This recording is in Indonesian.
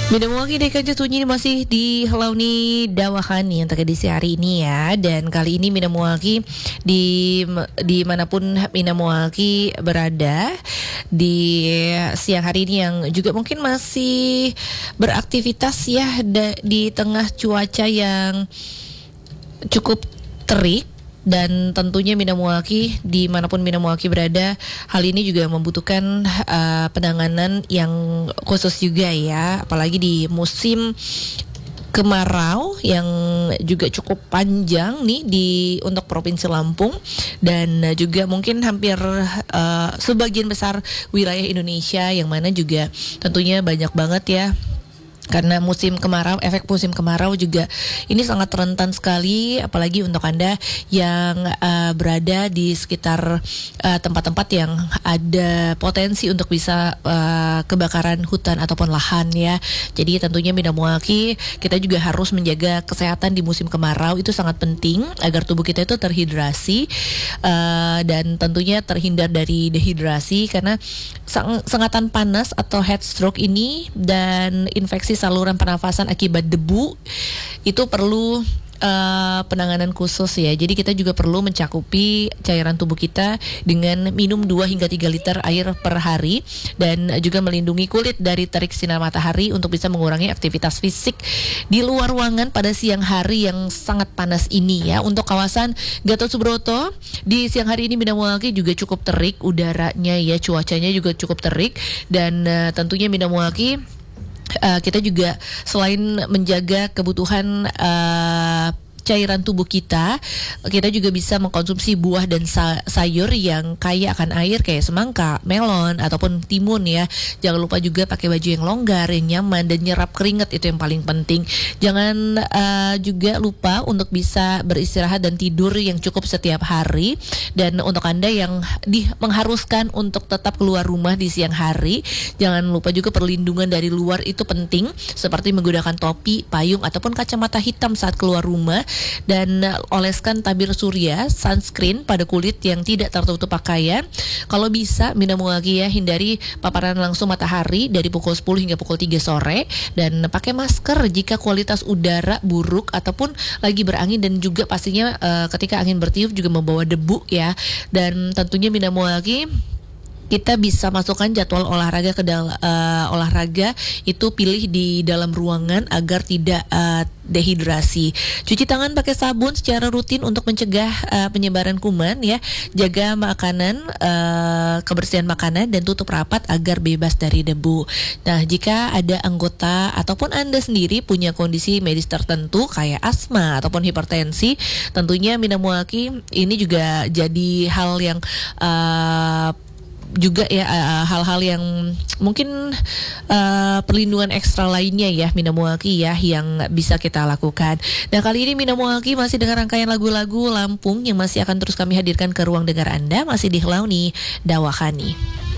Minamwaki Deka Sunyi masih di Helauni Dawahan yang terkait hari ini ya. Dan kali ini Minamwaki dimanapun Minamwaki berada di siang hari ini yang juga mungkin masih beraktivitas ya di tengah cuaca yang cukup terik. Dan tentunya Minamwaki dimanapun Minamwaki berada, hal ini juga membutuhkan penanganan yang khusus juga ya, apalagi di musim kemarau yang juga cukup panjang nih untuk Provinsi Lampung dan juga mungkin hampir sebagian besar wilayah Indonesia, yang mana juga tentunya banyak banget ya. Karena musim kemarau, efek musim kemarau juga ini sangat rentan sekali, apalagi untuk Anda yang berada di sekitar tempat-tempat yang ada potensi untuk bisa kebakaran hutan ataupun lahan ya. Jadi tentunya Minamwaki kita juga harus menjaga kesehatan di musim kemarau, itu sangat penting agar tubuh kita itu terhidrasi dan tentunya terhindar dari dehidrasi, karena sengatan panas atau heat stroke ini dan infeksi saluran pernafasan akibat debu itu perlu penanganan khusus ya. Jadi kita juga perlu mencakupi cairan tubuh kita dengan minum 2 hingga 3 liter air per hari, dan juga melindungi kulit dari terik sinar matahari untuk bisa mengurangi aktivitas fisik di luar ruangan pada siang hari yang sangat panas ini ya. Untuk kawasan Gatot Subroto di siang hari ini Minamwaki juga cukup terik udaranya ya, cuacanya juga cukup terik, dan tentunya Minamwaki kita juga selain menjaga kebutuhan cairan tubuh kita juga bisa mengkonsumsi buah dan sayur yang kaya akan air kayak semangka, melon ataupun timun ya. Jangan lupa juga pakai baju yang longgar, yang nyaman dan nyerap keringat, itu yang paling penting. Jangan juga lupa untuk bisa beristirahat dan tidur yang cukup setiap hari. Dan untuk Anda yang mengharuskan untuk tetap keluar rumah di siang hari, jangan lupa juga perlindungan dari luar itu penting, seperti menggunakan topi, payung ataupun kacamata hitam saat keluar rumah, dan oleskan tabir surya sunscreen pada kulit yang tidak tertutup pakaian. Kalau bisa Minamwaki ya, hindari paparan langsung matahari dari pukul 10 hingga pukul 3 sore, dan pakai masker jika kualitas udara buruk ataupun lagi berangin, dan juga pastinya ketika angin bertiup juga membawa debu ya. Dan tentunya Minamwaki kita bisa masukkan jadwal olahraga olahraga itu pilih di dalam ruangan agar tidak dehidrasi. Cuci tangan pakai sabun secara rutin untuk mencegah penyebaran kuman ya. Jaga makanan, kebersihan makanan, dan tutup rapat agar bebas dari debu. Nah, jika ada anggota ataupun Anda sendiri punya kondisi medis tertentu kayak asma ataupun hipertensi, tentunya Minamwaki ini juga jadi hal yang juga ya, hal-hal yang mungkin perlindungan ekstra lainnya ya Minamwaki ya yang bisa kita lakukan. Nah, kali ini Minamwaki masih dengan rangkaian lagu-lagu Lampung yang masih akan terus kami hadirkan ke ruang dengar Anda, masih di Helauni Dawahani.